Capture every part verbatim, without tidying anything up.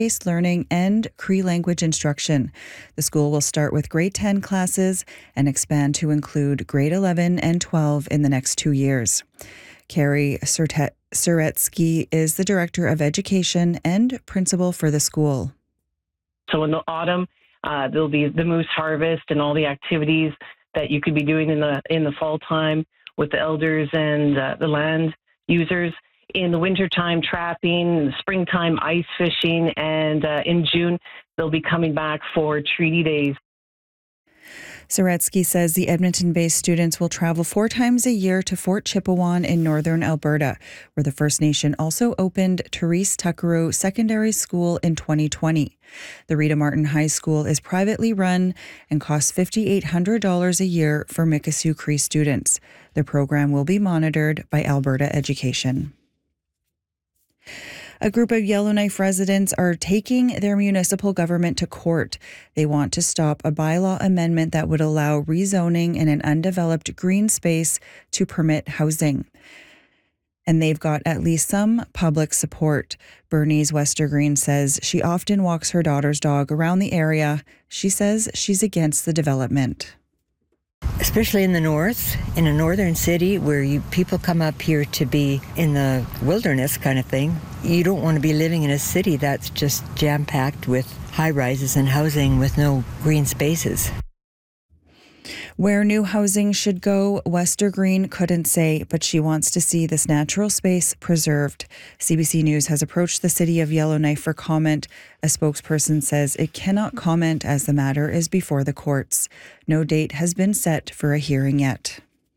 based learning and Cree language instruction. The school will start with grade ten classes and expand to include grade eleven and twelve in the next two years. Carrie Suretsky is the Director of Education and Principal for the school. So in the autumn, uh, there'll be the moose harvest and all the activities that you could be doing in the in the fall time with the elders and uh, the land users. In the wintertime, trapping, springtime, ice fishing, and uh, in June, they'll be coming back for treaty days. Suretsky says the Edmonton-based students will travel four times a year to Fort Chipewyan in northern Alberta, where the First Nation also opened Therese Tuckeroo Secondary School in twenty twenty. The Rita Martin High School is privately run and costs five thousand eight hundred dollars a year for Mikisew Cree students. The program will be monitored by Alberta Education. A group of Yellowknife residents are taking their municipal government to court. They want to stop a bylaw amendment that would allow rezoning in an undeveloped green space to permit housing. And they've got at least some public support. Bernice Westergreen says she often walks her daughter's dog around the area. She says she's against the development. Especially in the north, in a northern city where you people come up here to be in the wilderness kind of thing. You don't want to be living in a city that's just jam-packed with high-rises and housing with no green spaces. Where new housing should go, Westergreen couldn't say, but she wants to see this natural space preserved. C B C News has approached the city of Yellowknife for comment. A spokesperson says it cannot comment as the matter is before the courts. No date has been set for a hearing yet.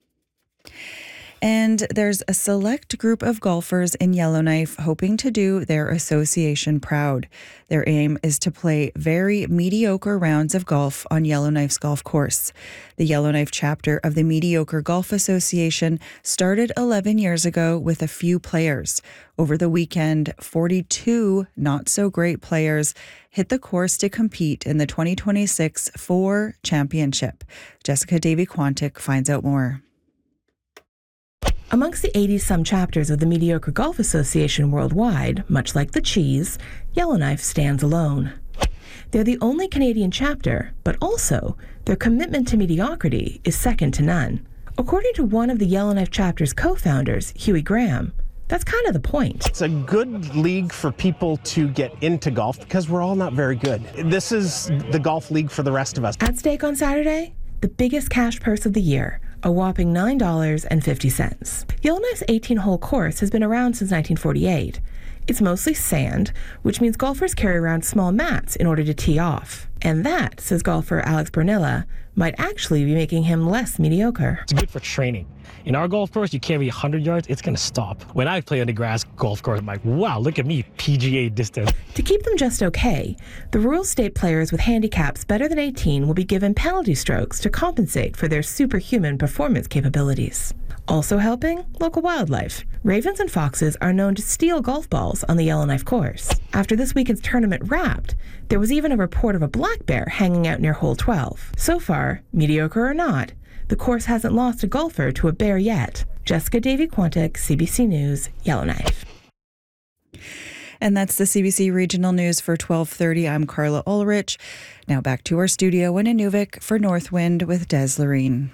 And there's a select group of golfers in Yellowknife hoping to do their association proud. Their aim is to play very mediocre rounds of golf on Yellowknife's golf course. The Yellowknife chapter of the Mediocre Golf Association started eleven years ago with a few players. Over the weekend, forty-two not-so-great players hit the course to compete in the twenty twenty-six Four Championship. Jessica Davy-Quantick finds out more. Amongst the eighty-some chapters of the Mediocre Golf Association worldwide, much like the cheese, Yellowknife stands alone. They're the only Canadian chapter, but also their commitment to mediocrity is second to none. According to one of the Yellowknife chapter's co-founders, Huey Graham, that's kind of the point. It's a good league for people to get into golf because we're all not very good. This is the golf league for the rest of us. At stake on Saturday, the biggest cash purse of the year, a whopping nine dollars and fifty cents. Yellowknife's eighteen-hole course has been around since nineteen forty-eight. It's mostly sand, which means golfers carry around small mats in order to tee off. And that, says golfer Alex Bernilla, might actually be making him less mediocre. It's good for training. In our golf course, you carry one hundred yards, it's going to stop. When I play on the grass golf course, I'm like, wow, look at me, P G A distance. To keep them just okay, the rural state players with handicaps better than eighteen will be given penalty strokes to compensate for their superhuman performance capabilities. Also helping, local wildlife. Ravens and foxes are known to steal golf balls on the Yellowknife course. After this weekend's tournament wrapped, there was even a report of a black bear hanging out near hole twelve. So far, mediocre or not, the course hasn't lost a golfer to a bear yet. Jessica Davy-Quantick, C B C News, Yellowknife. And that's the C B C Regional News for twelve thirty. I'm Carla Ulrich. Now back to our studio in Inuvik for Northwind with Des Loreen.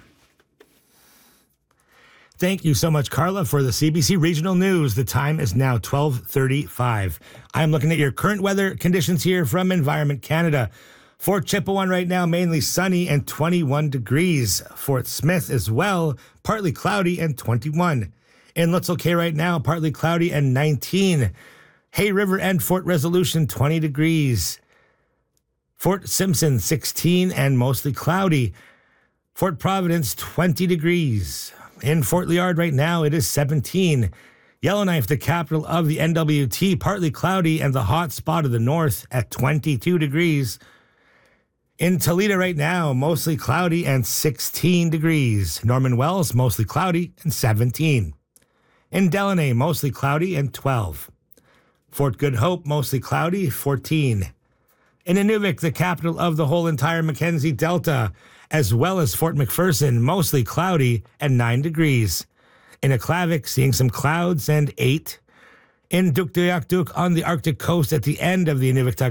Thank you so much, Carla, for the C B C Regional News. The time is now twelve thirty-five. I'm looking at your current weather conditions here from Environment Canada. Fort Chipewyan right now, mainly sunny and twenty-one degrees. Fort Smith as well, partly cloudy and twenty-one. In Little Cay right now, partly cloudy and nineteen. Hay River and Fort Resolution, twenty degrees. Fort Simpson, sixteen and mostly cloudy. Fort Providence, twenty degrees. In Fort Liard right now, it is seventeen. Yellowknife, the capital of the N W T, partly cloudy and the hot spot of the north at twenty-two degrees. In Toledo right now, mostly cloudy and sixteen degrees. Norman Wells, mostly cloudy and seventeen. In Delaney, mostly cloudy and twelve. Fort Good Hope, mostly cloudy, fourteen. In Inuvik, the capital of the whole entire Mackenzie Delta, as well as Fort McPherson, mostly cloudy and nine degrees. In Aklavik, seeing some clouds and eight. in Tuktoyaktuk on the Arctic coast at the end of the Inuvik